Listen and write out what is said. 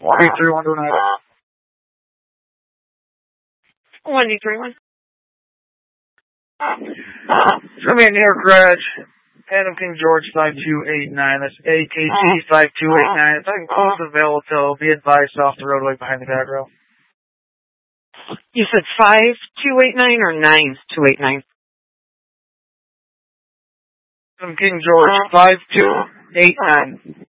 33129. 1231. From in here, garage. Adam King George 5289. That's AKT 5289. If I can close the Velatile, be advised off the roadway behind the guardrail. You said 5289 or 9289? Adam King George 5289.